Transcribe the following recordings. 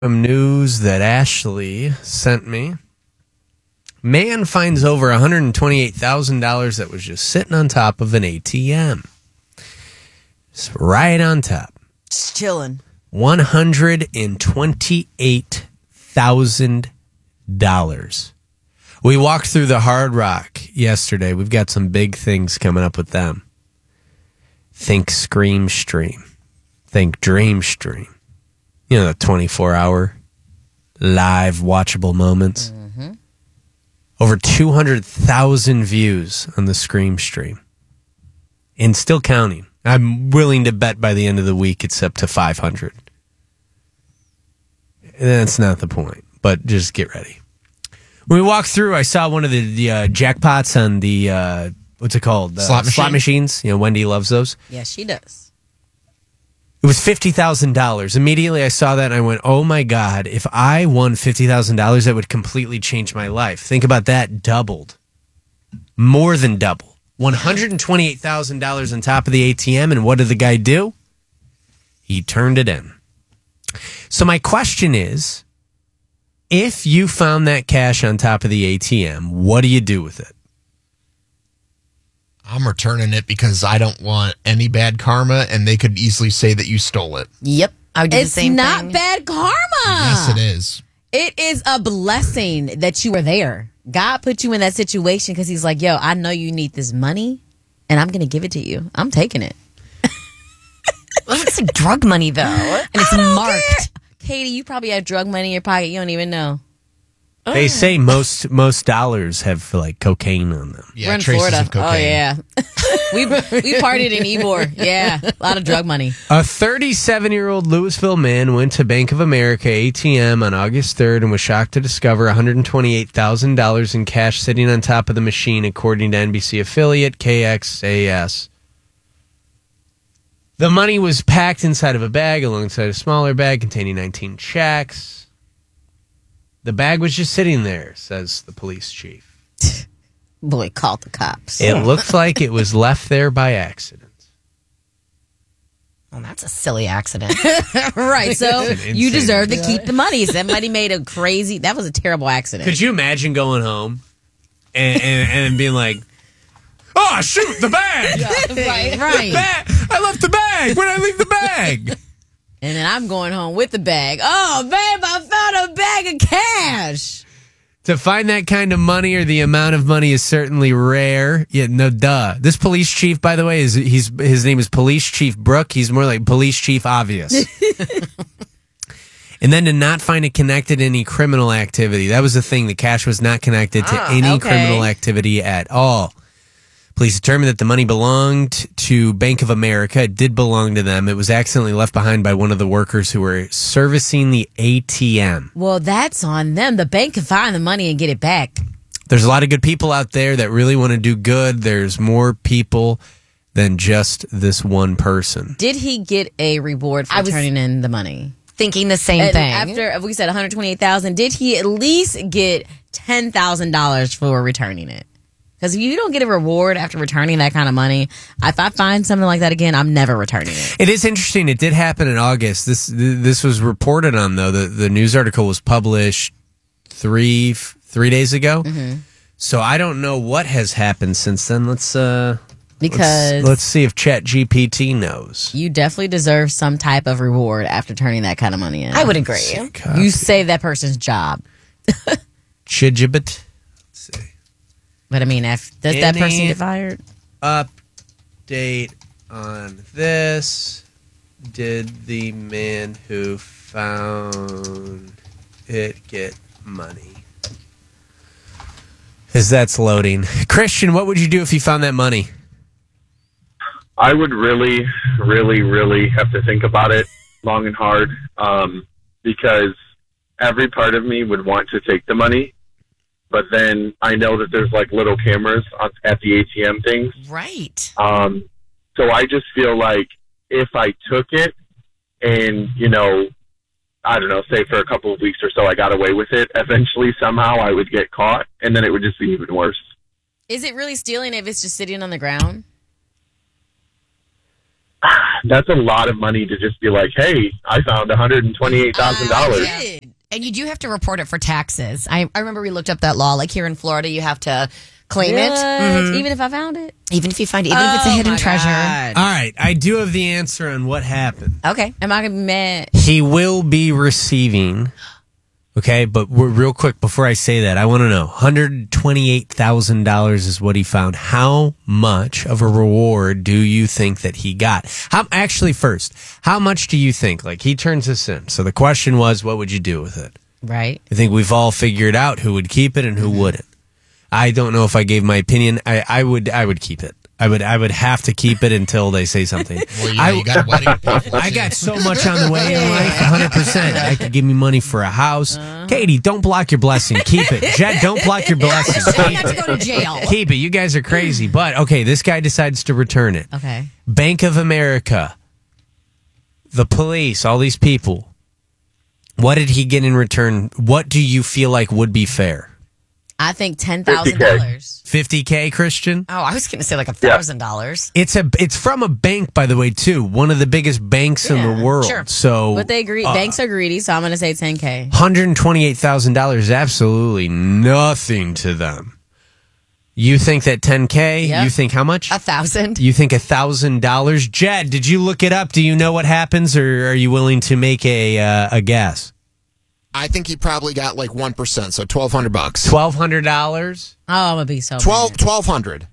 Some news that Ashley sent me. Man finds over $128,000 that was just sitting on top of an ATM. It's right on top. Just chilling. $128,000. We walked through the Hard Rock yesterday. We've got some big things coming up with them. Think Scream Stream. Think Dream Stream. You know, the 24-hour live watchable moments. Mm-hmm. Over 200,000 views on the Scream Stream. And still counting. I'm willing to bet by the end of the week it's up to 500. That's not the point, but just get ready. When we walked through, I saw one of the jackpots on the, what's it called? Slot machines. You know, Wendy loves those. Yeah, she does. It was $50,000. Immediately I saw that and I went, oh my God, if I won $50,000, that would completely change my life. Think about that, doubled. More than double. $128,000 on top of the ATM, and what did the guy do? He turned it in. So my question is, if you found that cash on top of the ATM, what do you do with it? I'm returning it because I don't want any bad karma, and they could easily say that you stole it. Yep. I would do the same thing. It's not bad karma. Yes, it is. It is a blessing that you were there. God put you in that situation because he's like, yo, I know you need this money, and I'm going to give it to you. I'm taking it. Well, it's like drug money, though. And it's marked. Katie, you probably have drug money in your pocket. You don't even know. They say most dollars have like cocaine on them. Yeah, We're in traces Florida. of cocaine. Oh, yeah. we partied in Ybor. Yeah, a lot of drug money. A 37-year-old Louisville man went to Bank of America ATM on August 3rd and was shocked to discover $128,000 in cash sitting on top of the machine, according to NBC affiliate KXAS. The money was packed inside of a bag alongside a smaller bag containing 19 checks. The bag was just sitting there, says the police chief. Boy, call the cops. It looks like it was left there by accident. Well, that's a silly accident. Right, so Insane. you deserve to keep the money. Somebody made a crazy... That was a terrible accident. Could you imagine going home and being like, oh, shoot, the bag! Right. I left the bag! Where'd I leave the bag? And then I'm going home with the bag. Oh, babe, I found a bag of cash. To find that kind of money or the amount of money is certainly rare. Yeah, no, duh. This police chief, by the way, his name is Police Chief Brooke. He's more like Police Chief Obvious. And then to not find it connected to any criminal activity. That was the thing. The cash was not connected to any criminal activity at all. Police determined that the money belonged to Bank of America. It did belong to them. It was accidentally left behind by one of the workers who were servicing the ATM. Well, that's on them. The bank can find the money and get it back. There's a lot of good people out there that really want to do good. There's more people than just this one person. Did he get a reward for turning in the money? Thinking the same And thing. After we said $128,000, did he at least get $10,000 for returning it? Because if you don't get a reward after returning that kind of money, if I find something like that again, I'm never returning it. It is interesting. It did happen in August. This was reported on, though. The news article was published three days ago. Mm-hmm. So I don't know what has happened since then. Let's see if ChatGPT knows. You definitely deserve some type of reward after turning that kind of money in. I would agree. You saved that person's job. Chijibit. But I mean, does that person get fired? Update on this. Did the man who found it get money? As that's loading. Christian, what would you do if you found that money? I would really, really, really have to think about it long and hard because every part of me would want to take the money. But then I know that there's like little cameras at the ATM things. Right. So I just feel like if I took it and, I don't know, say for a couple of weeks or so I got away with it, eventually somehow I would get caught and then it would just be even worse. Is it really stealing if it's just sitting on the ground? that's a lot of money to just be like, hey, I found $128,000. And you do have to report it for taxes. I remember we looked up that law. Like here in Florida, you have to claim it. Even if I found it? Even if you find it, even if it's a hidden treasure. All right, I do have the answer on what happened. Okay. Am I going to be mad? He will be receiving. Okay, but real quick before I say that, I want to know $128,000 is what he found. How much of a reward do you think that he got? First, how much do you think? Like he turns this in. So the question was, what would you do with it? Right. I think we've all figured out who would keep it and who wouldn't. I don't know if I gave my opinion. I would keep it. I would have to keep it until they say something. Well, yeah, you got a wedding to pay for, I too. got so much on the way in life, 100%. That could give me money for a house. Katie, don't block your blessing. Keep it. Jed, don't block your blessing. Try not to go to jail. Keep it. You guys are crazy. But, okay, this guy decides to return it. Okay. Bank of America, the police, all these people. What did he get in return? What do you feel like would be fair? I think $10,000. 50K, Christian? Oh, I was going to say like $1,000. It's from a bank, by the way, too. One of the biggest banks in the world. Sure. So, But banks are greedy, so I'm going to say $10K. $128,000 is absolutely nothing to them. You think that $10K? Yep. You think how much? 1,000. You think $1,000? Jed, did you look it up? Do you know what happens, or are you willing to make a guess? I think he probably got like 1%, so $1,200. $1,200? Oh, I'm going to be so mad. $1,200.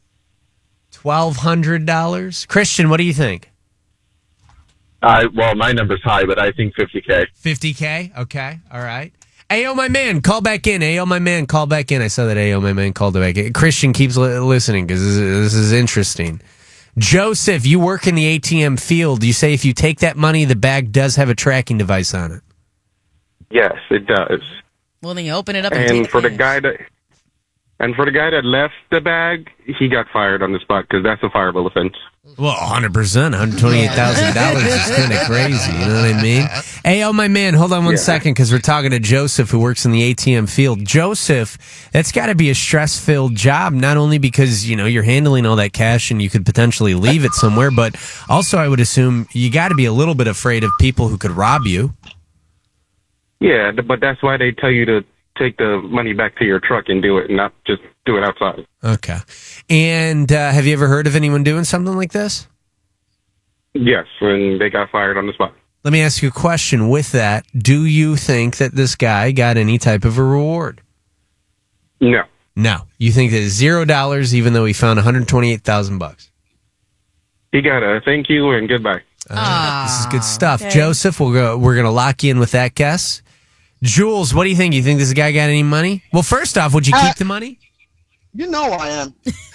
$1,200? Christian, what do you think? Well, my number's high, but I think 50K. 50K? Okay. All right. Ayo, my man, call back in. Ayo, my man, call back in. I saw that Ayo, my man, called back in. Christian keeps listening because this is interesting. Joseph, you work in the ATM field. You say if you take that money, the bag does have a tracking device on it. Yes, it does. Well, then you open it up and And take for the cash. guy that left the bag, he got fired on the spot because that's a fireable offense. Well, 100%, $128,000 is kind of crazy. You know what I mean? Hey, my man, hold on one second because we're talking to Joseph who works in the ATM field. Joseph, that's got to be a stress-filled job, not only because, you're handling all that cash and you could potentially leave it somewhere, but also I would assume you got to be a little bit afraid of people who could rob you. Yeah, but that's why they tell you to take the money back to your truck and do it, and not just do it outside. Okay. And have you ever heard of anyone doing something like this? Yes, when they got fired on the spot. Let me ask you a question with that. Do you think that this guy got any type of a reward? No. No. You think that $0 even though he found $128,000? He got a thank you and goodbye. This is good stuff. Okay. Joseph, we're going to lock you in with that guess. Jules, what do you think? You think this guy got any money? Well, first off, would you keep the money? You know I am.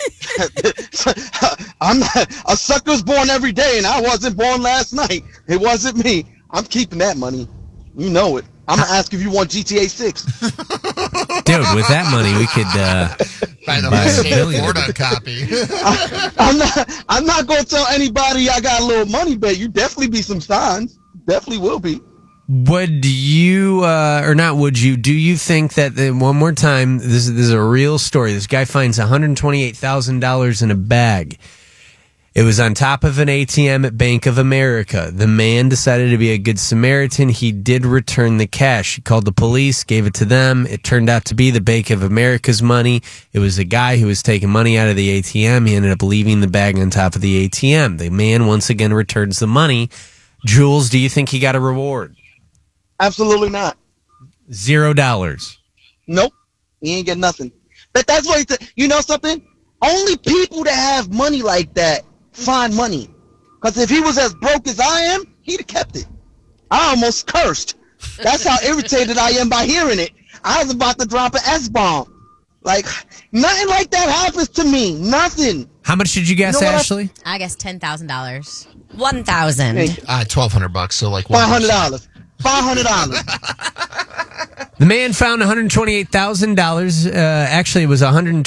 I'm not, a sucker's born every day, and I wasn't born last night. It wasn't me. I'm keeping that money. You know it. I'm going to ask if you want GTA 6. Dude, with that money, we could buy the Florida copy. I'm not going to tell anybody I got a little money, but you definitely be some signs. Definitely will be. Would you, or not would you, do you think that, one more time, this is a real story. This guy finds $128,000 in a bag. It was on top of an ATM at Bank of America. The man decided to be a good Samaritan. He did return the cash. He called the police, gave it to them. It turned out to be the Bank of America's money. It was a guy who was taking money out of the ATM. He ended up leaving the bag on top of the ATM. The man once again returns the money. Jules, do you think he got a reward? Absolutely not. $0. Nope. He ain't get nothing. But that's what you know something? Only people that have money like that find money. Because if he was as broke as I am, he'd have kept it. I almost cursed. That's how irritated I am by hearing it. I was about to drop an S-bomb. Like, nothing like that happens to me. Nothing. How much did you guess, Ashley? I guess $10,000. $1,000. $1,200, so like $500. $500. The man found $128,000. Actually, it was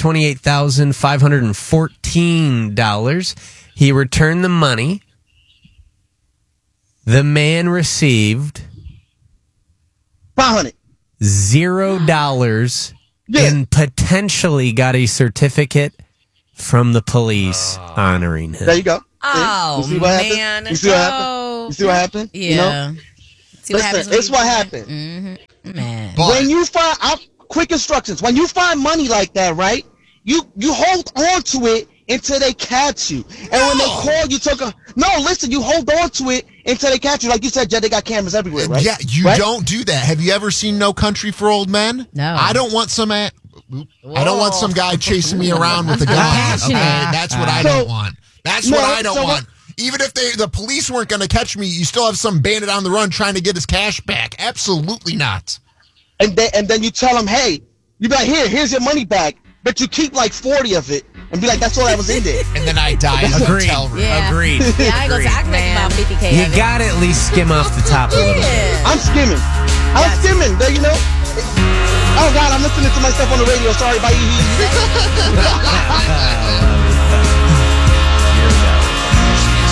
$128,514. He returned the money. The man received $500. $0 and potentially got a certificate from the police honoring him. There you go. Oh, You see what happened? man. You see what happened? You see what happened? Yeah. You know? See what Listen, happens when it's you what do that? happened. Man. But When you find out, quick instructions. When you find money like that, right? You hold on to it until they catch you. And when they call you, listen, you hold on to it until they catch you. Like you said, Jed, they got cameras everywhere, right? yeah, you Right? don't do that. Have you ever seen No Country for Old Men? No. I don't want some. I don't want some guy chasing me around with a gun. Passionate. Okay, that's what I don't want. That's what I don't so want. Even if the police weren't going to catch me, you still have some bandit on the run trying to get his cash back. Absolutely not. And then you tell them, hey, you be like, here's your money back, but you keep like 40 of it and be like, that's all that was in there. And then I die in a Agreed. hotel room. Yeah. Agreed. Yeah, I ain't gonna say I can make about 50K. You of it. gotta at least skim off the top a little bit. Yeah. I'm skimming. There, you know. Oh God, I'm listening to myself on the radio. Sorry, bye.